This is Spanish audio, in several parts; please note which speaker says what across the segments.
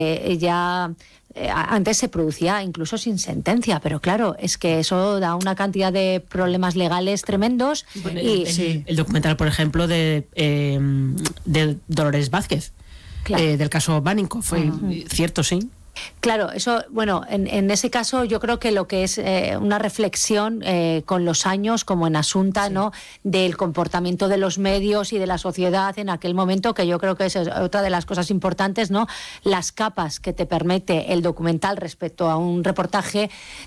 Speaker 1: Antes se producía incluso sin sentencia, pero claro, es que eso da una cantidad de problemas legales tremendos.
Speaker 2: Bueno, el documental, por ejemplo, de Dolores Vázquez, claro, del caso Baninco, fue cierto, sí.
Speaker 1: Claro, eso, bueno, en ese caso yo creo que lo que es una reflexión con los años, como en Asunta, sí, ¿no?, del comportamiento de los medios y de la sociedad en aquel momento, que yo creo que es otra de las cosas importantes, ¿no?, las capas que te permite el documental respecto a un reportaje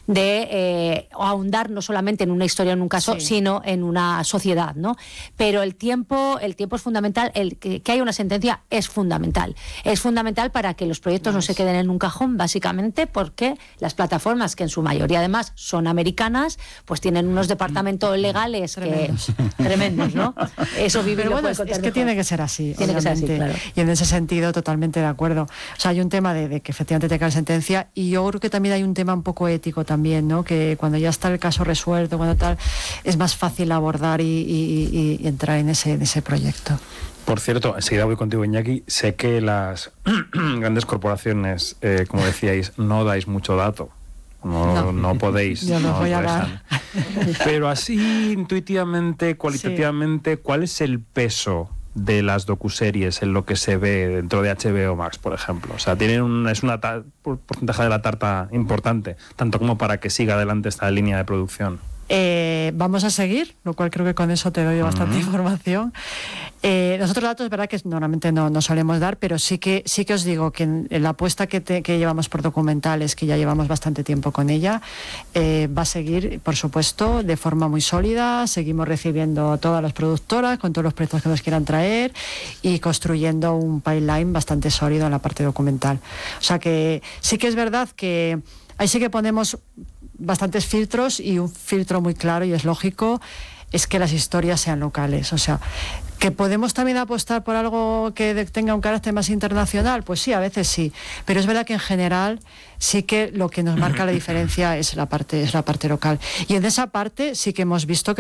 Speaker 1: de ahondar no solamente en una historia, en un caso, sí, sino en una sociedad, ¿no? Pero el tiempo es fundamental, que haya una sentencia es fundamental para que los proyectos no se queden en un cajón, básicamente porque las plataformas, que en su mayoría además son americanas, pues tienen unos departamentos legales tremendos, ¿no? Eso vive.
Speaker 3: Pero bueno, es que tiene que ser así.
Speaker 1: Tiene que ser así, claro.
Speaker 3: Y en ese sentido, totalmente de acuerdo. O sea, hay un tema de que efectivamente te cae sentencia, y yo creo que también hay un tema un poco ético también, ¿no? Que cuando ya está el caso resuelto, cuando tal, es más fácil abordar y entrar en ese proyecto.
Speaker 4: Por cierto, enseguida voy contigo, Iñaki. Sé que las grandes corporaciones, como decíais, no dais mucho dato. No podéis.
Speaker 3: Yo no voy a dar.
Speaker 4: Pero así, intuitivamente, cualitativamente, ¿cuál es el peso de las docuseries en lo que se ve dentro de HBO Max, por ejemplo? O sea, es una porcentaje de la tarta importante, tanto como para que siga adelante esta línea de producción.
Speaker 3: Vamos a seguir, lo cual creo que con eso te doy bastante información. Nosotros datos es verdad que normalmente no solemos dar, pero sí que os digo que en la apuesta que llevamos por documentales, que ya llevamos bastante tiempo con ella, va a seguir, por supuesto, de forma muy sólida. Seguimos recibiendo a todas las productoras con todos los proyectos que nos quieran traer y construyendo un pipeline bastante sólido en la parte documental. O sea que sí que es verdad que ahí sí que ponemos bastantes filtros, y un filtro muy claro y es lógico es que las historias sean locales. O sea, ¿que podemos también apostar por algo que tenga un carácter más internacional? Pues sí, a veces sí, pero es verdad que en general sí que lo que nos marca la diferencia es la parte local, y en esa parte sí que hemos visto que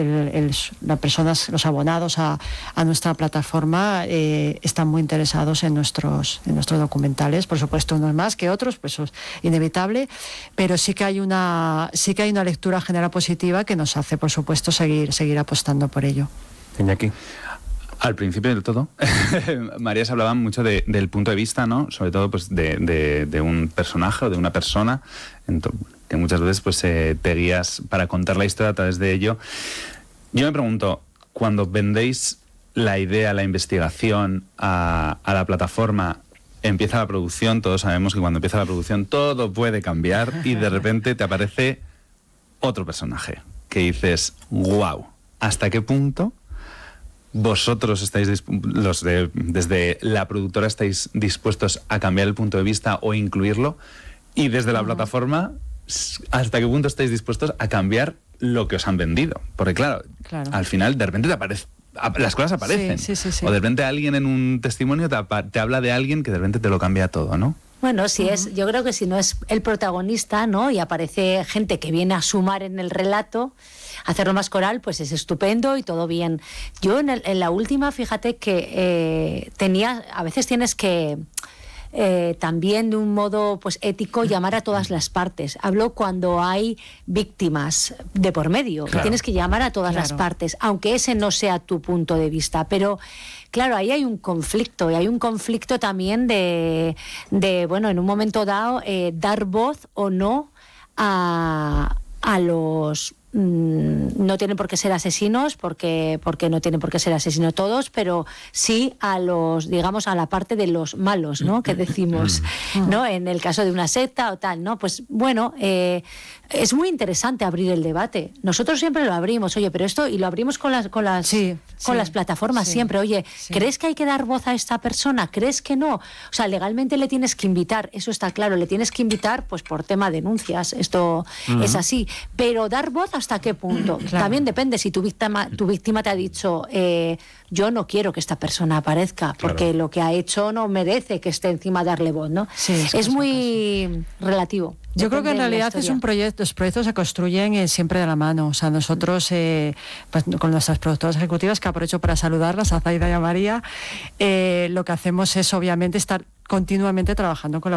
Speaker 3: las personas, los abonados a nuestra plataforma están muy interesados en nuestros documentales. Por supuesto, unos más que otros, pues eso es inevitable, pero sí que hay una lectura general positiva que nos hace, por supuesto, seguir apostando por ello.
Speaker 4: Iñaki.
Speaker 5: Al principio del todo, Marías hablaba mucho del punto de vista, ¿no? Sobre todo, pues, de un personaje o de una persona, que muchas veces pues te guías para contar la historia a través de ello. Yo me pregunto, cuando vendéis la idea, la investigación a la plataforma, empieza la producción, todos sabemos que cuando empieza la producción todo puede cambiar, y de repente te aparece otro personaje que dices, wow, ¿hasta qué punto vosotros desde la productora estáis dispuestos a cambiar el punto de vista o incluirlo? Y desde la plataforma, ¿hasta qué punto estáis dispuestos a cambiar lo que os han vendido? Porque claro. Al final de repente las cosas aparecen.
Speaker 3: Sí.
Speaker 5: O de repente alguien en un testimonio te habla de alguien que de repente te lo cambia todo, ¿no?
Speaker 1: Bueno, yo creo que si no es el protagonista, ¿no?, y aparece gente que viene a sumar en el relato, hacerlo más coral, pues es estupendo y todo bien. Yo en la última, fíjate que a veces tienes que también de un modo pues ético llamar a todas las partes. Hablo cuando hay víctimas de por medio, claro, que tienes que llamar a todas las partes, aunque ese no sea tu punto de vista, pero claro, ahí hay un conflicto, y hay un conflicto también de bueno, en un momento dado, dar voz o no a los no tienen por qué ser asesinos, porque no tienen por qué ser asesinos todos, pero sí a los, digamos, a la parte de los malos, ¿no?, que decimos, ¿no?, en el caso de una secta o tal, ¿no? Pues bueno, es muy interesante abrir el debate. Nosotros siempre lo abrimos, oye, pero esto, y lo abrimos con las plataformas siempre, oye, ¿crees que hay que dar voz a esta persona? ¿Crees que no? O sea, legalmente le tienes que invitar, eso está claro, le tienes que invitar pues por tema de denuncias, esto es así, pero dar voz ¿hasta qué punto? Claro. También depende si tu víctima te ha dicho yo no quiero que esta persona aparezca porque lo que ha hecho no merece que esté encima de darle voz, ¿no? Sí, es muy relativo.
Speaker 3: Yo creo que en
Speaker 1: Depende de la
Speaker 3: realidad es
Speaker 1: historia.
Speaker 3: un proyecto, los proyectos se construyen siempre de la mano. O sea, nosotros, pues, con nuestras productoras ejecutivas, que aprovecho para saludarlas, a Zaida y a María, lo que hacemos es obviamente estar continuamente trabajando con la